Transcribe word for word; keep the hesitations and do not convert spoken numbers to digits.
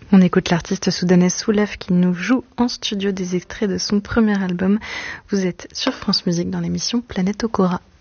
On écoute l'artiste soudanaise Soulaf qui nous joue en studio des extraits de son premier album. Vous êtes sur France Musique dans l'émission Planète Okora.